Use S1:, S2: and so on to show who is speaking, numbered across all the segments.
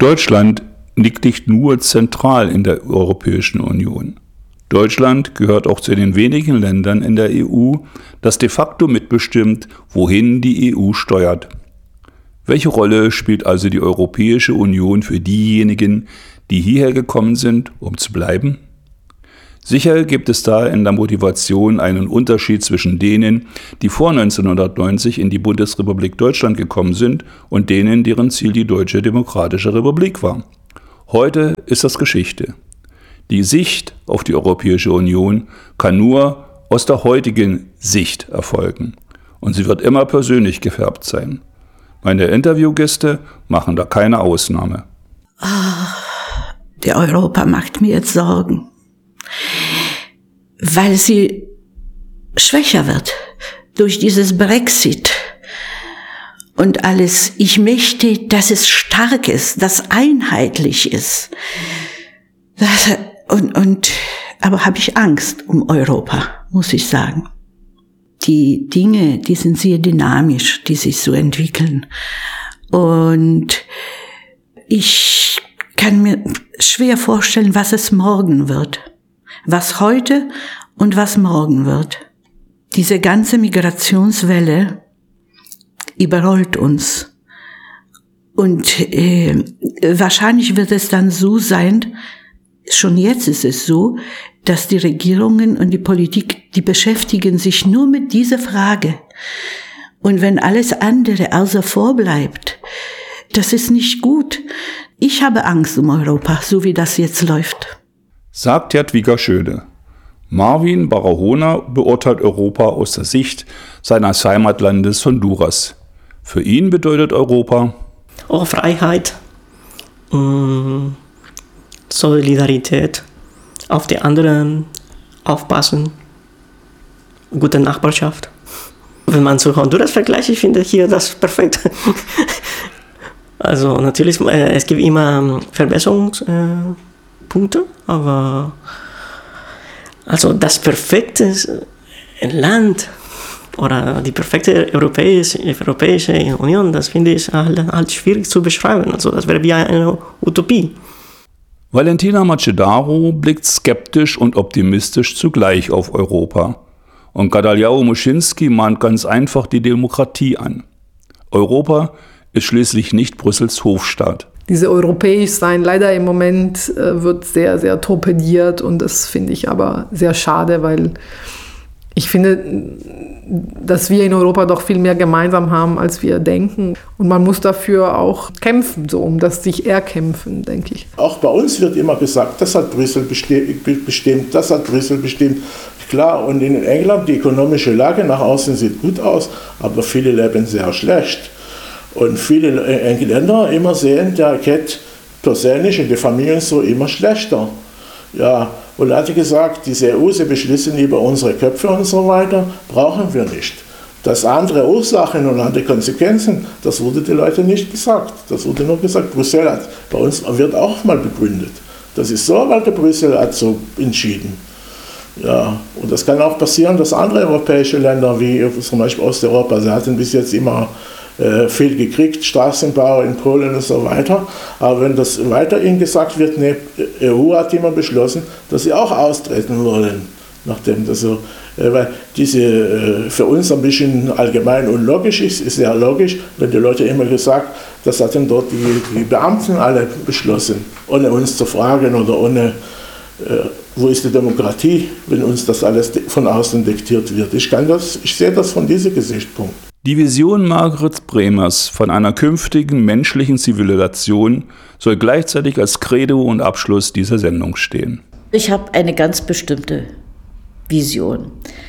S1: Deutschland liegt nicht nur zentral in der Europäischen Union. Deutschland gehört auch zu den wenigen Ländern in der EU, das de facto mitbestimmt, wohin die EU steuert. Welche Rolle spielt also die Europäische Union für diejenigen, die hierher gekommen sind, um zu bleiben? Sicher gibt es da in der Motivation einen Unterschied zwischen denen, die vor 1990 in die Bundesrepublik Deutschland gekommen sind, und denen, deren Ziel die Deutsche Demokratische Republik war. Heute ist das Geschichte. Die Sicht auf die Europäische Union kann nur aus der heutigen Sicht erfolgen. Und sie wird immer persönlich gefärbt sein. Meine Interviewgäste machen da keine Ausnahme.
S2: Der Europa macht mir jetzt Sorgen, weil sie schwächer wird durch dieses Brexit und alles. Ich möchte, dass es stark ist, dass einheitlich ist. Aber habe ich Angst um Europa, muss ich sagen. Die Dinge, die sind sehr dynamisch, die sich so entwickeln. Und ich kann mir schwer vorstellen, was es morgen wird. Was heute und was morgen wird. Diese ganze Migrationswelle überrollt uns. Und wahrscheinlich wird es dann so sein, schon jetzt ist es so, dass die Regierungen und die Politik, die beschäftigen sich nur mit dieser Frage. Und wenn alles andere außer vor bleibt, das ist nicht gut. Ich habe Angst um Europa, so wie das jetzt läuft.
S1: Sagt Jadwiga Schöne. Marvin Barahona beurteilt Europa aus der Sicht seines Heimatlandes Honduras. Für ihn bedeutet Europa
S3: Freiheit, Solidarität, auf die anderen aufpassen, gute Nachbarschaft. Wenn man zu Honduras vergleicht, ich finde hier das perfekt. Also natürlich, es gibt immer Verbesserungspunkte, aber also das perfekte Land oder die perfekte Europäische Union, das finde ich halt schwierig zu beschreiben. Also das wäre wie eine Utopie.
S1: Valentina Macedaro blickt skeptisch und optimistisch zugleich auf Europa. Und Gadaliao Muschinski mahnt ganz einfach die Demokratie an. Europa ist schließlich nicht Brüssels Hofstaat.
S4: Diese europäisch sein, leider im Moment wird sehr, sehr torpediert, und das finde ich aber sehr schade, weil ich finde, dass wir in Europa doch viel mehr gemeinsam haben, als wir denken. Und man muss dafür auch kämpfen, so um das sich erkämpfen, denke ich.
S5: Auch bei uns wird immer gesagt, das hat Brüssel bestimmt, das hat Brüssel bestimmt. Klar, und in England, die ökonomische Lage nach außen sieht gut aus, aber viele leben sehr schlecht. Und viele Engländer immer sehen, der geht persönlich in der Familie so immer schlechter. Ja, und er hat gesagt, diese EU, sie beschließen über unsere Köpfe und so weiter, brauchen wir nicht. Das andere Ursachen und andere Konsequenzen, das wurde den Leuten nicht gesagt. Das wurde nur gesagt, Brüssel hat, bei uns wird auch mal begründet. Das ist so, weil der Brüssel hat so entschieden. Ja, und das kann auch passieren, dass andere europäische Länder, wie zum Beispiel Osteuropa, sie hatten bis jetzt immer viel gekriegt, Straßenbau in Polen und so weiter. Aber wenn das weiter ihnen gesagt wird, ne, EU hat immer beschlossen, dass sie auch austreten wollen. Nachdem das so, weil diese für uns ein bisschen allgemein unlogisch ist sehr logisch, wenn die Leute immer gesagt, das hatten dort die Beamten alle beschlossen, ohne uns zu fragen oder ohne, wo ist die Demokratie, wenn uns das alles von außen diktiert wird. Ich sehe das von diesem Gesichtspunkt.
S1: Die Vision Margret Bremers von einer künftigen menschlichen Zivilisation soll gleichzeitig als Credo und Abschluss dieser Sendung stehen.
S6: Ich habe eine ganz bestimmte Vision.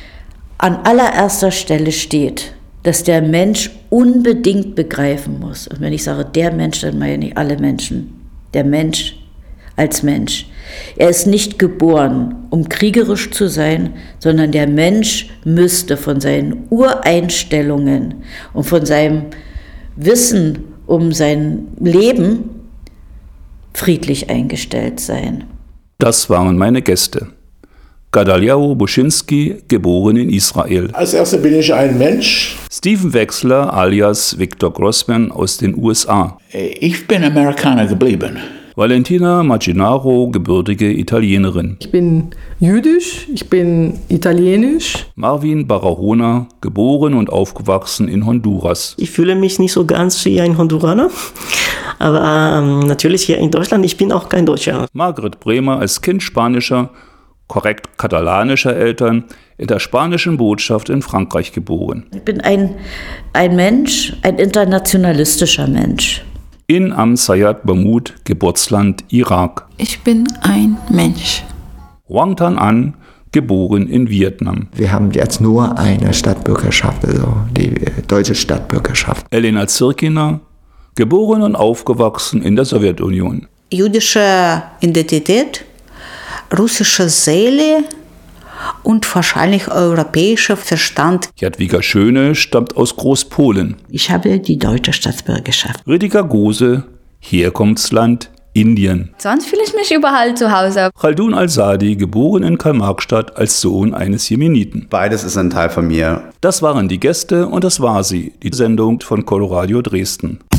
S6: An allererster Stelle steht, dass der Mensch unbedingt begreifen muss. Und wenn ich sage der Mensch, dann meine ich alle Menschen. Der Mensch als Mensch. Er ist nicht geboren, um kriegerisch zu sein, sondern der Mensch müsste von seinen Ureinstellungen und von seinem Wissen um sein Leben friedlich eingestellt sein.
S1: Das waren meine Gäste. Gadaliahu Buschinski, geboren in Israel.
S5: Als erster bin ich ein Mensch.
S1: Steven Wechsler alias Victor Grossman aus den USA.
S7: Ich bin Amerikaner geblieben.
S1: Valentina Maccinaro, gebürtige Italienerin.
S4: Ich bin jüdisch, ich bin italienisch.
S1: Marvin Barahona, geboren und aufgewachsen in Honduras.
S3: Ich fühle mich nicht so ganz wie ein Honduraner, aber natürlich hier in Deutschland, ich bin auch kein Deutscher.
S1: Margret Bremer als Kind spanischer, korrekt katalanischer Eltern, in der spanischen Botschaft in Frankreich geboren.
S6: Ich bin ein Mensch, ein internationalistischer Mensch.
S1: In Amsayat Mahmud, Geburtsland Irak.
S8: Ich bin ein Mensch.
S1: Hoang Tan An, geboren in Vietnam.
S9: Wir haben jetzt nur eine Staatsbürgerschaft, also die deutsche Staatsbürgerschaft.
S1: Elena Zirkina, geboren und aufgewachsen in der Sowjetunion.
S2: Jüdische Identität, russische Seele und wahrscheinlich europäischer Verstand.
S1: Jadwiga Schöne stammt aus Großpolen.
S2: Ich habe die deutsche Staatsbürgerschaft.
S1: Rüdiger Gose, Herkunftsland Indien.
S8: Sonst fühle ich mich überall zu Hause.
S1: Khaldun Al-Sadi, geboren in Karl-Marx-Stadt als Sohn eines Jemeniten.
S10: Beides ist ein Teil von mir.
S1: Das waren die Gäste und das war sie, die Sendung von Coloradio Dresden.